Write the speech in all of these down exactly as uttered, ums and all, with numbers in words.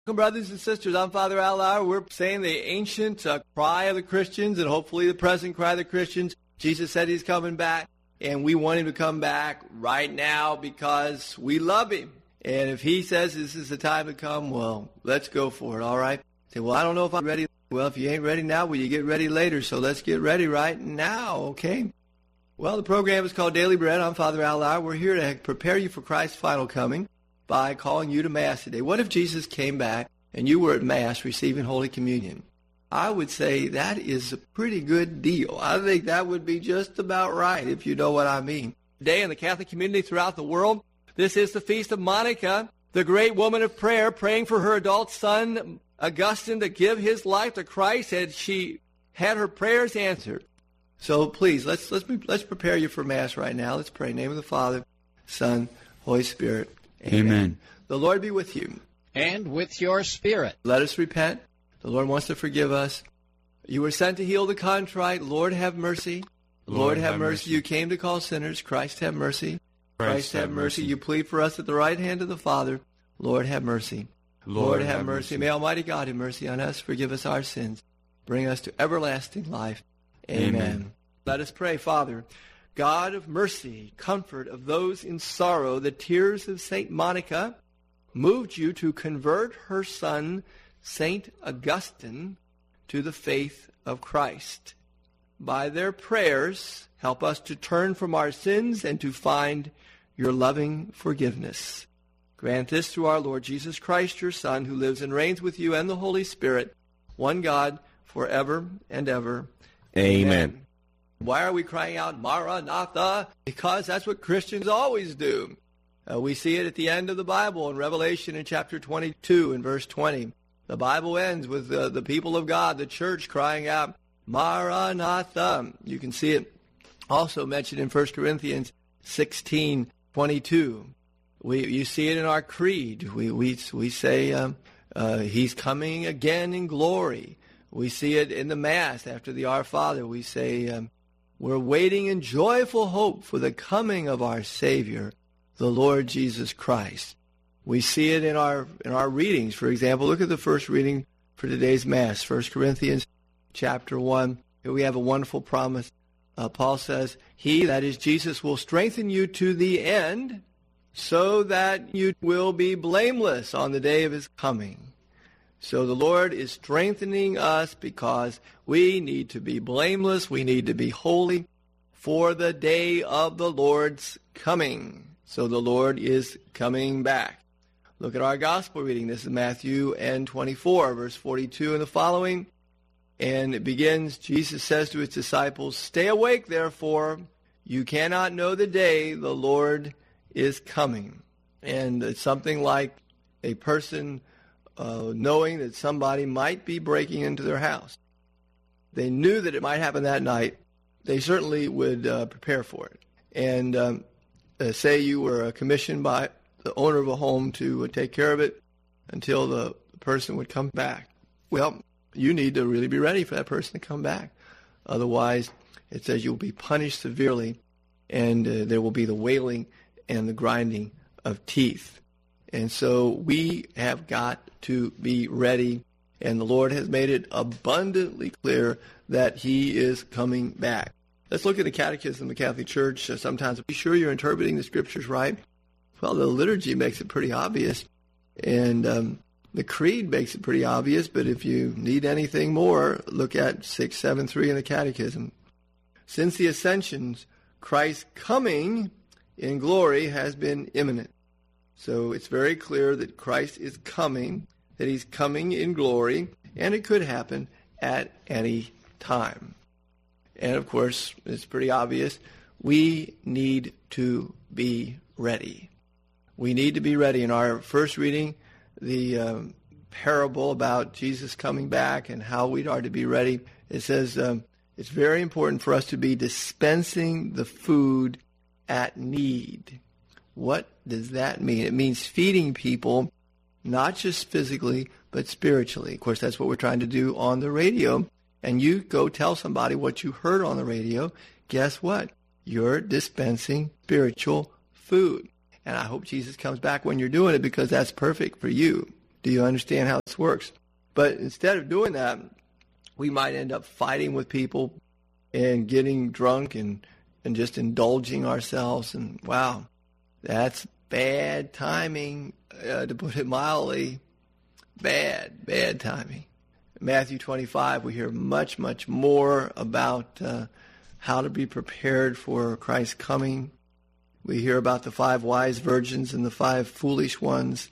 Welcome, brothers and sisters. I'm Father Al Lauer. We're saying the ancient uh, cry of the Christians and hopefully the present cry of the Christians. Jesus said he's coming back, and we want him to come back right now because we love him. And if he says this is the time to come, well, let's go for it, all right? Say, well, I don't know if I'm ready. Well, if you ain't ready now, will you get ready later? So let's get ready right now, okay? Well, the program is called Daily Bread. I'm Father Al Lauer. We're here to prepare you for Christ's final coming by calling you to Mass today. What if Jesus came back and you were at Mass receiving Holy Communion? I would say that is a pretty good deal. I think that would be just about right, if you know what I mean. Today in the Catholic community throughout the world, this is the Feast of Monica, the great woman of prayer, praying for her adult son, Augustine, to give his life to Christ, and she had her prayers answered. So please, let's let's let's prepare you for Mass right now. Let's pray. In the name of the Father, Son, Holy Spirit. Amen. Amen. The Lord be with you. And with your spirit. Let us repent. The Lord wants to forgive us. You were sent to heal the contrite. Lord, have mercy. Lord, Lord have, have mercy. mercy. You came to call sinners. Christ, have mercy. Christ, Christ have, have mercy. mercy. You plead for us at the right hand of the Father. Lord, have mercy. Lord, Lord have, have mercy. mercy. May Almighty God have mercy on us. Forgive us our sins. Bring us to everlasting life. Amen. Amen. Let us pray. Father, God of mercy, comfort of those in sorrow, the tears of Saint Monica moved you to convert her son, Saint Augustine, to the faith of Christ. By their prayers, help us to turn from our sins and to find your loving forgiveness. Grant this through our Lord Jesus Christ, your Son, who lives and reigns with you and the Holy Spirit, one God, forever and ever. Amen. Amen. Why are we crying out, Maranatha? Because that's what Christians always do. Uh, we see it at the end of the Bible in Revelation in chapter twenty-two and verse twenty. The Bible ends with uh, the people of God, the church, crying out, Maranatha. You can see it also mentioned in First Corinthians sixteen twenty-two. We, you see it in our creed. We, we, we say um, uh, he's coming again in glory. We see it in the Mass after the Our Father. We say, um, we're waiting in joyful hope for the coming of our Savior, the Lord Jesus Christ. We see it in our in our readings. For example, look at the first reading for today's Mass, First Corinthians chapter one. Here we have a wonderful promise. Uh, Paul says, he, that is Jesus, will strengthen you to the end so that you will be blameless on the day of his coming. So the Lord is strengthening us because we need to be blameless. We need to be holy for the day of the Lord's coming. So the Lord is coming back. Look at our gospel reading. This is Matthew N twenty-four, verse forty-two and the following. And it begins, Jesus says to his disciples, stay awake, therefore. You cannot know the day the Lord is coming. And it's something like a person Uh, knowing that somebody might be breaking into their house. They knew that it might happen that night. They certainly would uh, prepare for it. And um, uh, say you were uh, commissioned by the owner of a home to uh, take care of it until the person would come back. Well, you need to really be ready for that person to come back. Otherwise, it says you'll be punished severely, and uh, there will be the wailing and the grinding of teeth. And so we have got to be ready, and the Lord has made it abundantly clear that he is coming back. Let's look at the Catechism of the Catholic Church. Uh, sometimes, be sure you're interpreting the Scriptures right. Well, the liturgy makes it pretty obvious, and um, the Creed makes it pretty obvious, but if you need anything more, look at six seventy-three in the Catechism. Since the Ascensions, Christ's coming in glory has been imminent. So it's very clear that Christ is coming, that he's coming in glory, and it could happen at any time. And, of course, it's pretty obvious, we need to be ready. We need to be ready. In our first reading, the um, parable about Jesus coming back and how we are to be ready, it says um, it's very important for us to be dispensing the food at need. What does that mean? It means feeding people, not just physically, but spiritually. Of course, that's what we're trying to do on the radio. And you go tell somebody what you heard on the radio. Guess what? You're dispensing spiritual food. And I hope Jesus comes back when you're doing it, because that's perfect for you. Do you understand how this works? But instead of doing that, we might end up fighting with people and getting drunk and, and just indulging ourselves. And wow, that's bad timing, uh, to put it mildly. Bad, bad timing. In Matthew twenty-five, we hear much, much more about uh, how to be prepared for Christ's coming. We hear about the five wise virgins and the five foolish ones.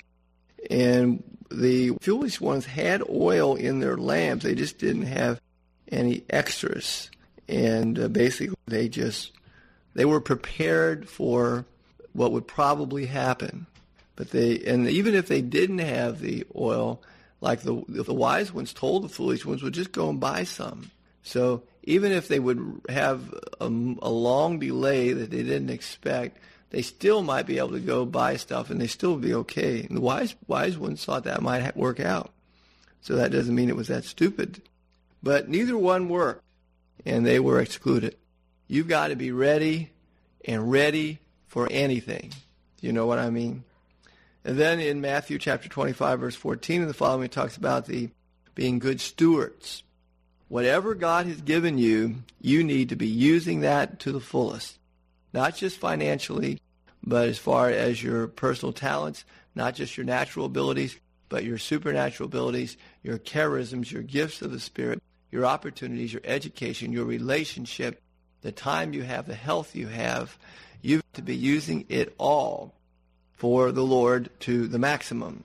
And the foolish ones had oil in their lamps. They just didn't have any extras. And uh, basically, they just, they were prepared for what would probably happen. But they, and even if they didn't have the oil, like the the wise ones told the foolish ones, would just go and buy some. So even if they would have a, a long delay that they didn't expect, they still might be able to go buy stuff, and they still be okay. And the wise wise ones thought that might work out. So that doesn't mean it was that stupid. But neither one worked, and they were excluded. You've got to be ready and ready for anything. You know what I mean? And then in Matthew chapter twenty-five, verse fourteen and the following, it talks about the being good stewards. Whatever God has given you, you need to be using that to the fullest. Not just financially, but as far as your personal talents, not just your natural abilities, but your supernatural abilities, your charisms, your gifts of the Spirit, your opportunities, your education, your relationship, the time you have, the health you have. You've got to be using it all for the Lord to the maximum.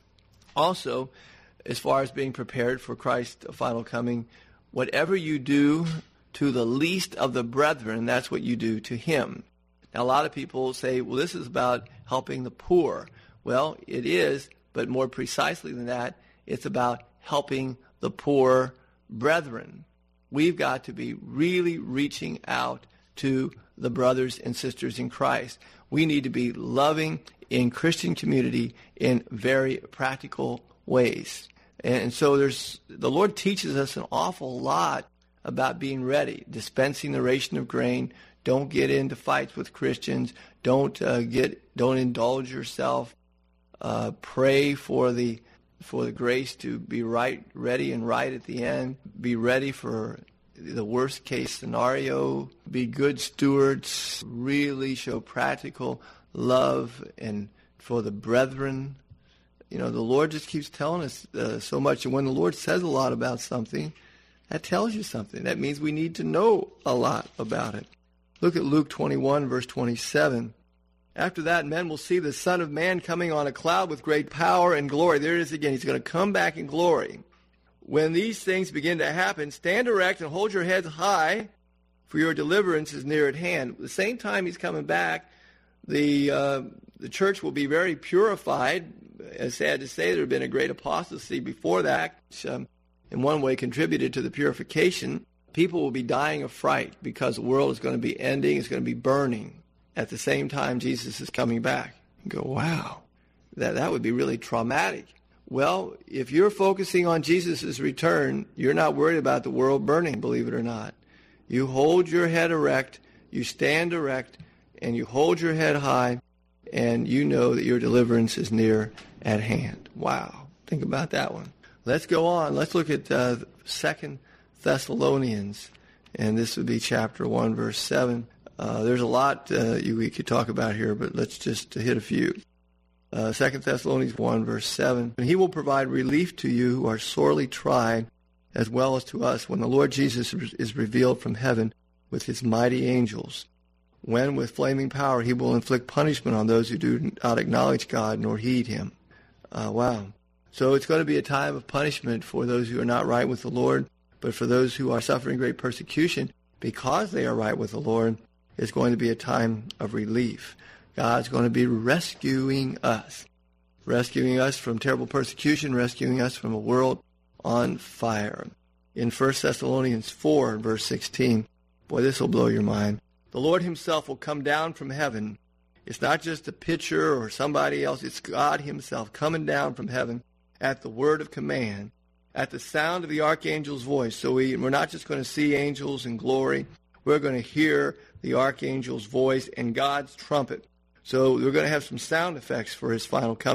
Also, as far as being prepared for Christ's final coming, whatever you do to the least of the brethren, that's what you do to him. Now, a lot of people say, well, this is about helping the poor. Well, it is, but more precisely than that, it's about helping the poor brethren. We've got to be really reaching out to the brothers and sisters in Christ. We need to be loving in Christian community in very practical ways. And so there's the Lord teaches us an awful lot about being ready, dispensing the ration of grain. Don't get into fights with Christians. Don't uh, get don't indulge yourself. Uh, pray for the for the grace to be right, ready and right at the end. Be ready for the worst case scenario. Be good stewards. Really show practical love and for the brethren. You know, the Lord just keeps telling us uh, so much. And when the Lord says a lot about something, that tells you something. That means we need to know a lot about it. Look at Luke twenty-one, verse twenty-seven. After that, men will see the Son of Man coming on a cloud with great power and glory. There it is again. He's going to come back in glory. When these things begin to happen, stand erect and hold your heads high, for your deliverance is near at hand. At the same time he's coming back, the uh, the church will be very purified. It's sad to say there had been a great apostasy before that, which um, in one way contributed to the purification. People will be dying of fright because the world is going to be ending, it's going to be burning. At the same time, Jesus is coming back. You go, wow, that, that would be really traumatic. Well, if you're focusing on Jesus' return, you're not worried about the world burning, believe it or not. You hold your head erect, you stand erect, and you hold your head high, and you know that your deliverance is near at hand. Wow. Think about that one. Let's go on. Let's look at uh, Second Thessalonians, and this would be chapter one, verse seven. Uh, there's a lot uh, you, we could talk about here, but let's just hit a few. Uh, Second Thessalonians one, verse seven. And he will provide relief to you who are sorely tried, as well as to us, when the Lord Jesus is revealed from heaven with his mighty angels, when with flaming power he will inflict punishment on those who do not acknowledge God nor heed him. Uh, wow. So it's going to be a time of punishment for those who are not right with the Lord, but for those who are suffering great persecution because they are right with the Lord, it's going to be a time of relief. God's going to be rescuing us, rescuing us from terrible persecution, rescuing us from a world on fire. In First Thessalonians four, verse sixteen, boy, this will blow your mind. The Lord himself will come down from heaven. It's not just a picture or somebody else. It's God himself coming down from heaven at the word of command, at the sound of the archangel's voice. So we, we're not just going to see angels in glory. We're going to hear the archangel's voice and God's trumpet. So we're going to have some sound effects for his final coming.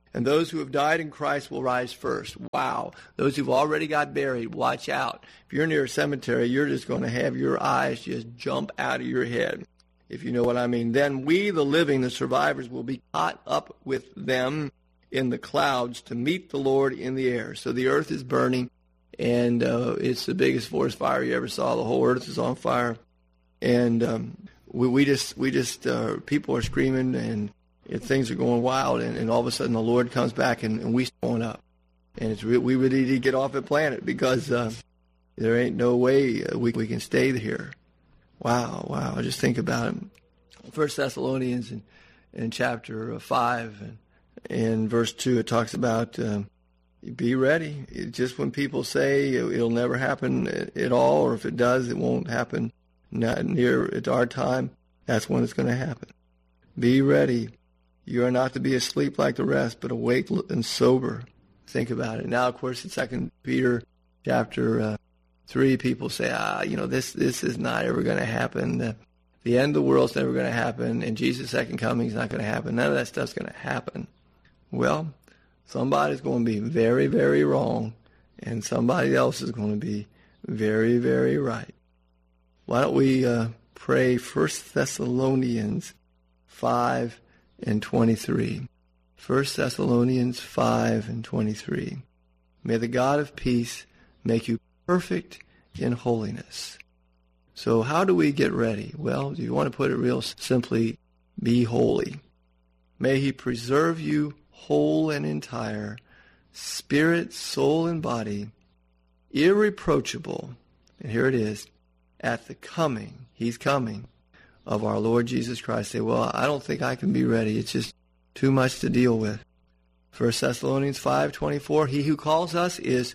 And those who have died in Christ will rise first. Wow. Those who've already got buried, watch out. If you're near a cemetery, you're just going to have your eyes just jump out of your head, if you know what I mean. Then we, the living, the survivors, will be caught up with them in the clouds to meet the Lord in the air. So the earth is burning, and uh, it's the biggest forest fire you ever saw. The whole earth is on fire. And um, we, we just, we just uh, people are screaming, and If things are going wild, and, and all of a sudden the Lord comes back and, and we going up. And it's re- we really need to get off the planet because uh, there ain't no way uh, we we can stay here. Wow, wow. Just think about it. First Thessalonians in, in chapter five and in verse two, it talks about um, be ready. It, just when people say it'll never happen at all, or if it does, it won't happen not near at our time, that's when it's going to happen. Be ready. You are not to be asleep like the rest, but awake and sober. Think about it. Now, of course, in Second Peter chapter uh, three, people say, ah, you know, this this is not ever going to happen. The, the end of the world's never going to happen, and Jesus' second coming is not going to happen. None of that stuff's going to happen. Well, somebody's going to be very, very wrong, and somebody else is going to be very, very right. Why don't we uh, pray First Thessalonians five and twenty-three. First Thessalonians five and twenty-three. May the God of peace make you perfect in holiness. So how do we get ready? Well, you want to put it real simply, be holy. May he preserve you whole and entire, spirit, soul, and body, irreproachable, and here it is, at the coming, he's coming, of our Lord Jesus Christ. Say, well, I don't think I can be ready. It's just too much to deal with. First Thessalonians five twenty-four, he who calls us is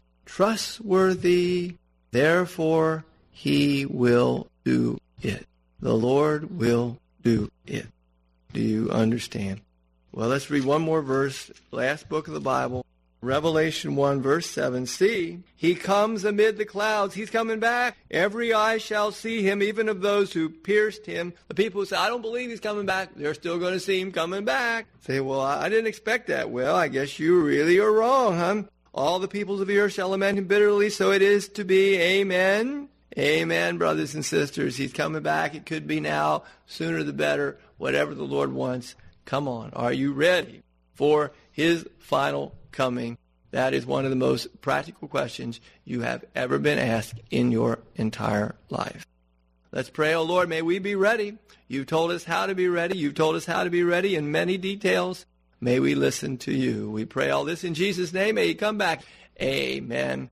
trustworthy, therefore he will do it. The Lord will do it. Do you understand? Well, let's read one more verse, last book of the Bible, Revelation one, verse seven. See, he comes amid the clouds. He's coming back. Every eye shall see him, even of those who pierced him. The people who say, I don't believe he's coming back, they're still going to see him coming back. Say, well, I didn't expect that. Well, I guess you really are wrong, huh? All the peoples of the earth shall lament him bitterly, so it is to be. Amen. Amen, brothers and sisters. He's coming back. It could be now. Sooner the better. Whatever the Lord wants. Come on. Are you ready for his final coming? That is one of the most practical questions you have ever been asked in your entire life. Let's pray. Oh, Lord, may we be ready. You've told us how to be ready. You've told us how to be ready in many details. May we listen to you. We pray all this in Jesus' name. May he come back. Amen.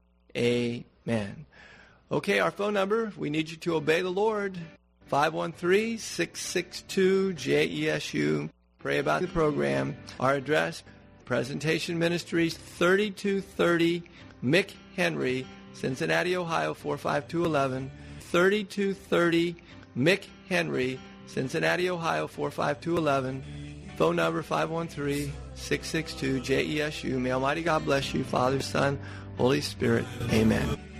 Amen. Okay, our phone number, we need you to obey the Lord. five one three, six six two, J E S U. Pray about the program. Our address, Presentation Ministries, thirty-two thirty McHenry, Cincinnati, Ohio, four five two one one. thirty-two thirty McHenry, Cincinnati, Ohio, four five two one one. Phone number five one three, six six two, J E S U. May Almighty God bless you, Father, Son, Holy Spirit. Amen.